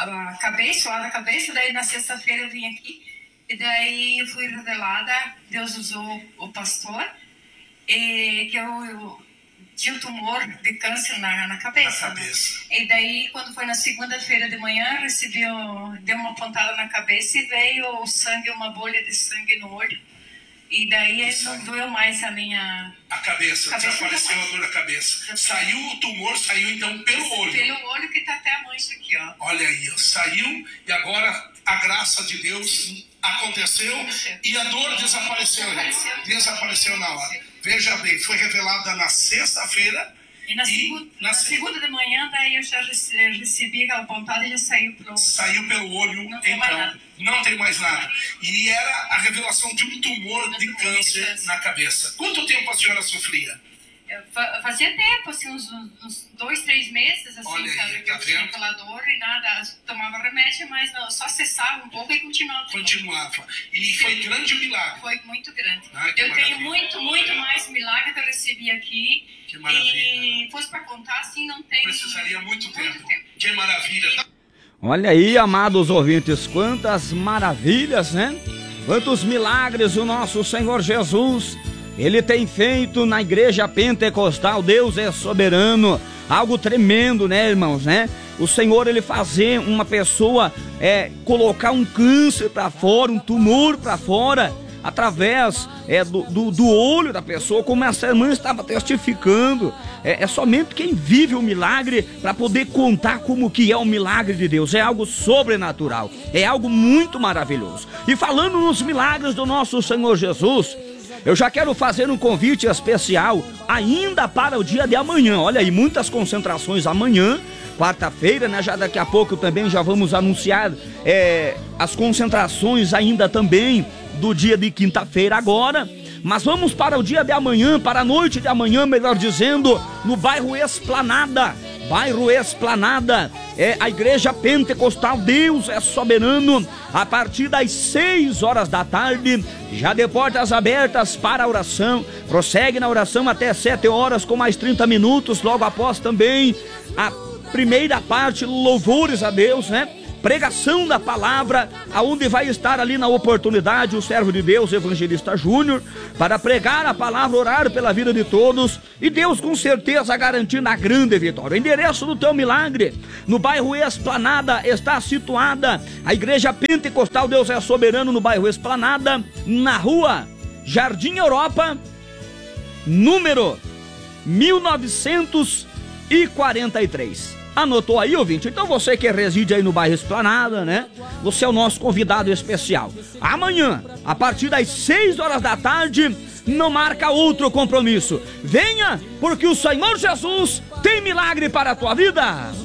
a cabeça, lá na cabeça, daí na sexta-feira eu vim aqui, e daí eu fui revelada, Deus usou o pastor, que eu tinha um tumor de câncer na cabeça. Né? E daí, quando foi na segunda-feira de manhã, deu uma pontada na cabeça e veio o sangue, uma bolha de sangue no olho. E daí não doeu mais a cabeça desapareceu a dor da cabeça. Saiu o tumor, saiu então pelo olho. Pelo olho que tá até a mancha aqui, ó. Olha aí, saiu e agora a graça de Deus aconteceu e a dor desapareceu na hora. Veja bem, foi revelada na sexta-feira. E na segunda de manhã, daí eu já recebi aquela pontada e já saiu pelo olho, não tem mais nada. E era a revelação de um tumor de câncer na cabeça. Quanto tempo a senhora sofria? Fazia tempo, assim, uns 2, 3 meses, assim, olha sabe? Aí, que eu tinha aquela dor e nada, tomava remédio, mas não, só cessava um pouco e continuava. E foi grande o milagre? Foi muito grande. Eu tenho muito mais milagre que eu recebi aqui. Que maravilha. E fosse para contar, assim, não tem... Precisaria muito tempo. Que maravilha. Olha aí, amados ouvintes, quantas maravilhas, né? Quantos milagres o nosso Senhor Jesus, Ele tem feito na igreja pentecostal. Deus é soberano. Algo tremendo, né, irmãos, né? O Senhor, Ele fazer uma pessoa colocar um câncer para fora, um tumor para fora, através do olho da pessoa, como essa irmã estava testificando. É somente quem vive o milagre para poder contar como que é o milagre de Deus. É algo sobrenatural, é algo muito maravilhoso. E falando nos milagres do nosso Senhor Jesus, eu já quero fazer um convite especial ainda para o dia de amanhã. Olha aí, muitas concentrações amanhã, quarta-feira, né? Já daqui a pouco também já vamos anunciar as concentrações ainda também do dia de quinta-feira agora. Mas vamos para o dia de amanhã, para a noite de amanhã, melhor dizendo, no bairro Esplanada. Bairro Esplanada, a igreja pentecostal Deus é Soberano, a partir das 6 horas da tarde, já de portas abertas para a oração. Prossegue na oração até 7 horas com mais 30 minutos, logo após também a primeira parte, louvores a Deus, né? Pregação da palavra, aonde vai estar ali na oportunidade o servo de Deus, evangelista Júnior, para pregar a palavra, orar pela vida de todos, e Deus com certeza garantindo a grande vitória. O endereço do teu milagre, no bairro Esplanada, está situada a igreja pentecostal Deus é Soberano, no bairro Esplanada, na rua Jardim Europa, número 1943. Anotou aí, ouvinte? Então você que reside aí no bairro Esplanada, né? Você é o nosso convidado especial. Amanhã, a partir das 6 horas da tarde, não marca outro compromisso. Venha, porque o Senhor Jesus tem milagre para a tua vida.